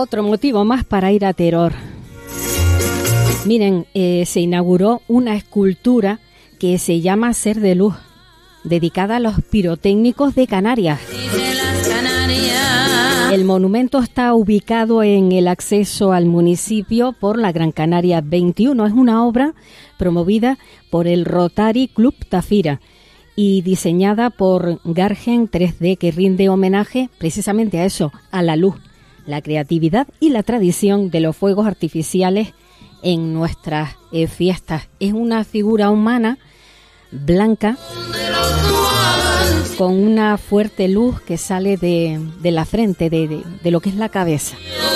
Otro motivo más para ir a Teror. Miren, se inauguró una escultura que se llama Ser de Luz, dedicada a los pirotécnicos de Canarias. El monumento está ubicado en el acceso al municipio por la Gran Canaria 21. Es una obra promovida por el Rotary Club Tafira y diseñada por Gargen 3D, que rinde homenaje precisamente a eso, a la luz, la creatividad y la tradición de los fuegos artificiales en nuestras fiestas. Es una figura humana blanca con una fuerte luz que sale de la frente, de lo que es la cabeza.